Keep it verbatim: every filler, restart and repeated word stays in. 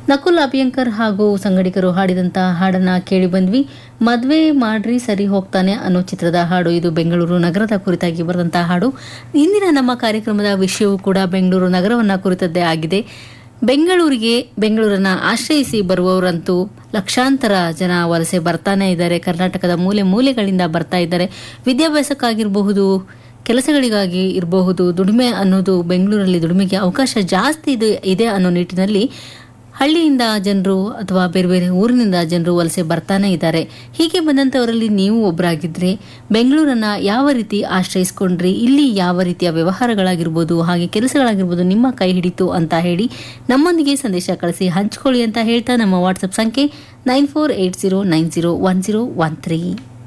ನಕುಲ್ ಅಭಿಯಂಕರ್ ಹಾಗೂ ಸಂಗಡಿಗರು ಹಾಡಿದಂತಹ ಹಾಡನ್ನ ಕೇಳಿ ಬಂದ್ವಿ. ಮದ್ವೆ ಮಾಡ್ರಿ ಸರಿ ಹೋಗ್ತಾನೆ ಅನ್ನೋ ಚಿತ್ರದ ಹಾಡು ಇದು. ಬೆಂಗಳೂರು ನಗರದ ಕುರಿತಾಗಿ ಬರೆದಂತಹ ಹಾಡು. ಇಂದಿನ ನಮ್ಮ ಕಾರ್ಯಕ್ರಮದ ವಿಷಯವೂ ಕೂಡ ಬೆಂಗಳೂರು ನಗರವನ್ನ ಕುರಿತದ್ದೇ ಆಗಿದೆ. ಬೆಂಗಳೂರಿಗೆ ಬೆಂಗಳೂರನ್ನ ಆಶ್ರಯಿಸಿ ಬರುವವರಂತೂ ಲಕ್ಷಾಂತರ ಜನ ವಲಸೆ ಬರ್ತಾನೆ ಇದ್ದಾರೆ. ಕರ್ನಾಟಕದ ಮೂಲೆ ಮೂಲೆಗಳಿಂದ ಬರ್ತಾ ಇದ್ದಾರೆ. ವಿದ್ಯಾಭ್ಯಾಸಕ್ಕಾಗಿರಬಹುದು, ಕೆಲಸಗಳಿಗಾಗಿ ಇರಬಹುದು. ದುಡಿಮೆ ಅನ್ನೋದು ಬೆಂಗಳೂರಲ್ಲಿ ದುಡಿಮೆಗೆ ಅವಕಾಶ ಜಾಸ್ತಿ ಇದೆ ಇದೆ ಅನ್ನೋ ನಿಟ್ಟಿನಲ್ಲಿ ಹಳ್ಳಿಯಿಂದ ಜನರು ಅಥವಾ ಬೇರೆ ಬೇರೆ ಊರಿನಿಂದ ಜನರು ವಲಸೆ ಬರ್ತಾನೆ ಇದ್ದಾರೆ. ಹೀಗೆ ಬಂದಂಥವರಲ್ಲಿ ನೀವು ಒಬ್ಬರಾಗಿದ್ರೆ ಬೆಂಗಳೂರನ್ನ ಯಾವ ರೀತಿ ಆಶ್ರಯಿಸ್ಕೊಂಡ್ರಿ, ಇಲ್ಲಿ ಯಾವ ರೀತಿಯ ವ್ಯವಹಾರಗಳಾಗಿರ್ಬೋದು ಹಾಗೆ ಕೆಲಸಗಳಾಗಿರ್ಬೋದು ನಿಮ್ಮ ಕೈ ಹಿಡಿತು ಅಂತ ಹೇಳಿ ನಮ್ಮೊಂದಿಗೆ ಸಂದೇಶ ಕಳಿಸಿ ಹಂಚ್ಕೊಳ್ಳಿ ಅಂತ ಹೇಳ್ತಾ ನಮ್ಮ ವಾಟ್ಸಪ್ ಸಂಖ್ಯೆ nine four eight zero nine zero one zero one three.